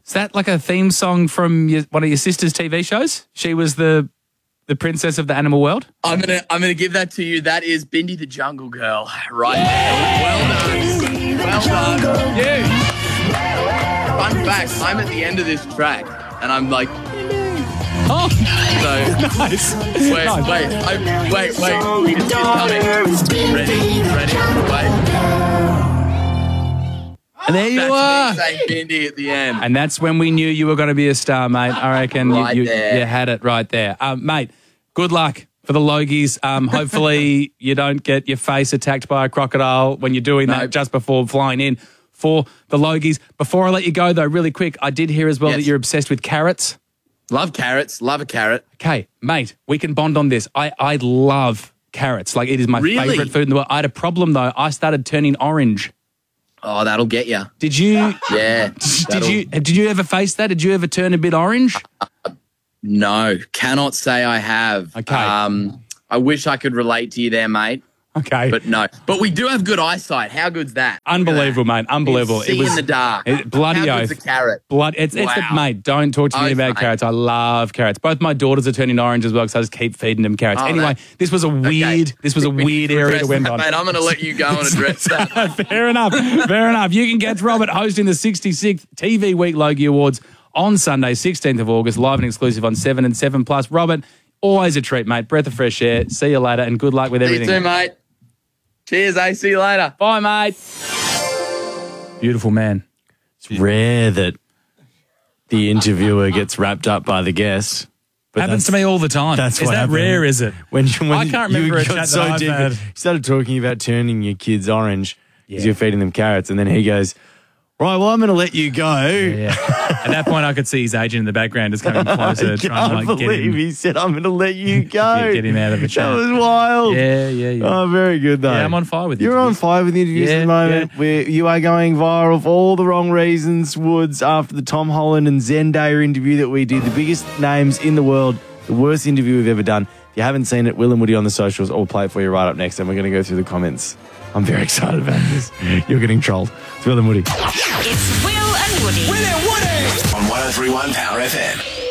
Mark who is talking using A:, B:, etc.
A: Is that like a theme song from one of your sister's TV shows? She was the princess of the animal world?
B: I'm gonna give that to you. That is Bindi the Jungle Girl right there. Well done.
A: You.
B: Fun fact, I'm at the end of this track and I'm like,
A: Oh,
B: so
A: nice.
B: wait. It's coming. Ready, wait.
A: And there you are.
B: That's me saying Bindi at the end.
A: And that's when we knew you were going to be a star, mate. I reckon
B: Right
A: you
B: there.
A: had it right there. Mate, good luck for the Logies. Hopefully you don't get your face attacked by a crocodile when you're doing that just before flying in for the Logies. Before I let you go, though, really quick, I did hear as well that you're obsessed with carrots.
B: Love carrots. Love a carrot.
A: Okay, mate, we can bond on this. I love carrots. Like, it is my favourite food in the world. I had a problem, though. I started turning orange.
B: Oh, that'll get you.
A: Did you?
B: Yeah.
A: Did you ever face that? Did you ever turn a bit orange?
B: No, cannot say I have.
A: Okay.
B: I wish I could relate to you there, mate.
A: Okay.
B: But no. But we do have good eyesight. How good's that?
A: Unbelievable, mate. Unbelievable.
B: See in the dark.
A: Bloody
B: How
A: oath.
B: good's a carrot?
A: Mate, don't talk to me about carrots. I love carrots. Both my daughters are turning orange as well because I just keep feeding them carrots. Anyway, this was a weird area to end on.
B: Mate, I'm going to let you go and address that.
A: Fair enough. You can catch Robert hosting the 66th TV Week Logie Awards on Sunday, 16th of August, live and exclusive on 7 and 7+. Robert, always a treat, mate. Breath of fresh air. See you later and good luck with everything.
B: See you too, mate. Cheers, See you later.
A: Bye, mate. Beautiful man.
C: It's rare that the interviewer gets wrapped up by the guest. But
D: happens to me all the time.
C: That's
D: is
C: what
D: that
C: happened.
D: rare, is it?
C: When
D: I can't remember a
C: got
D: chat
C: so
D: that I've
C: deep,
D: had.
C: you started talking about turning your kids orange because you're feeding them carrots, and then he goes, right, well, I'm going to let you go.
D: Yeah. At that point, I could see his agent in the background just coming closer, trying to get him.
C: He said, I'm going to let you go.
D: Get him out of the chat.
C: That was wild.
D: Yeah.
C: Oh, very good, though.
D: Yeah, I'm on fire with
C: You're
D: interviews.
C: on fire with the interviews at the moment. You are going viral for all the wrong reasons, Woods, after the Tom Holland and Zendaya interview that we did. The biggest names in the world, the worst interview we've ever done. If you haven't seen it, Will and Woody on the socials. I'll play it for you right up next, and we're going to go through the comments. I'm very excited about this. You're getting trolled. It's Will and Woody.
E: It's Will and Woody.
F: On 103.1 Power FM.